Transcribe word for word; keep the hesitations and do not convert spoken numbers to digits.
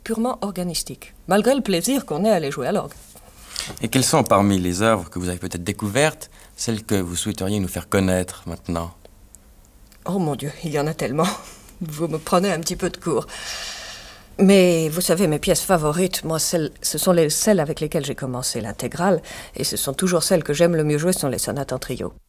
purement organistique, malgré le plaisir qu'on ait à aller jouer à l'orgue. Et quelles sont, parmi les œuvres que vous avez peut-être découvertes, celles que vous souhaiteriez nous faire connaître maintenant? Oh mon Dieu, il y en a tellement. Vous me prenez un petit peu de cours. Mais vous savez, mes pièces favorites, moi, celles, ce sont les, celles avec lesquelles j'ai commencé l'intégrale, et ce sont toujours celles que j'aime le mieux jouer, ce sont les sonates en trio.